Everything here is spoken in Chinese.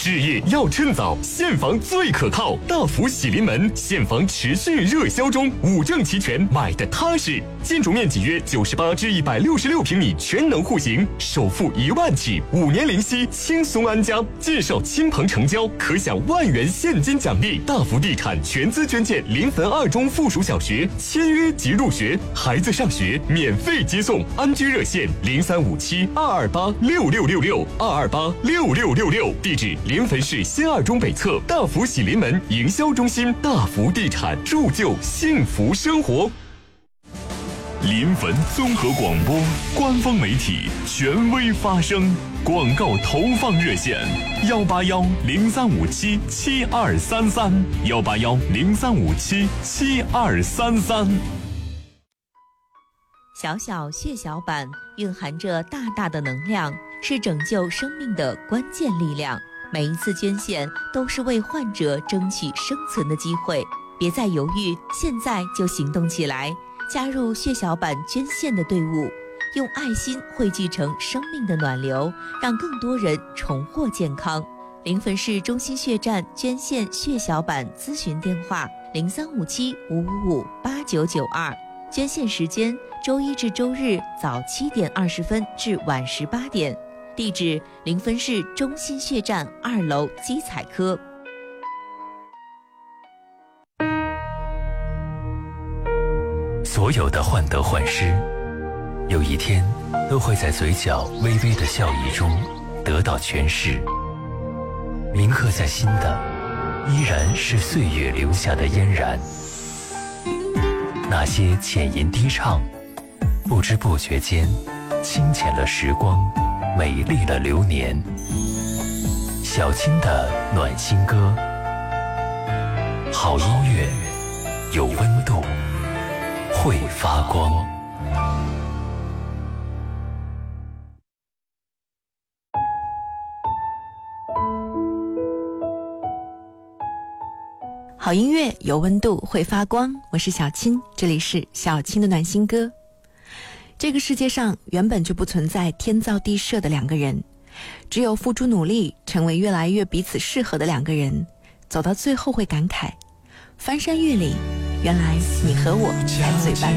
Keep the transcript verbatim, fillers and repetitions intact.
置业要趁早，现房最可靠。大福喜临门，现房持续热销中，五证齐全，买的踏实。建筑面积约九十八至一百六十六平米，全能户型，首付一万起，五年零息，轻松安家。介绍亲朋成交，可享万元现金奖励。大福地产全资捐建临汾二中附属小学，签约即入学，孩子上学免费接送。安居热线零三五七二二八六六六六二二八六六六六，地址临汾市新二中北侧大福喜临门营销中心。大福地产，铸就幸福生活。 临汾综合广播官方媒体，权威发声。广告投放热线：幺八幺零三五七七二三三，幺八幺零三五七七二三三。 小小血小板蕴含着大大的能量，是拯救生命的关键力量。每一次捐献都是为患者争取生存的机会，别再犹豫，现在就行动起来，加入血小板捐献的队伍，用爱心汇聚成生命的暖流，让更多人重获健康。临汾市中心血站捐献血小板咨询电话：零三五七五五五八九九二。捐献时间：周一至周日早七点二十分至晚十八点。地址：临汾市中心血站二楼基彩科。 所有的患得患失，有一天都会在嘴角微微的笑意中得到诠释。铭刻在心的，依然是岁月留下的嫣然。那些浅吟低唱，不知不觉间清浅了时光，美丽了流年。小青的暖心歌，好音乐，有温度，会发光。 好音乐有温度，会发光。我是小青，这里是小青的暖心歌。这个世界上原本就不存在天造地设的两个人，只有付出努力，成为越来越彼此适合的两个人，走到最后会感慨，翻山越岭，原来你和我才最般。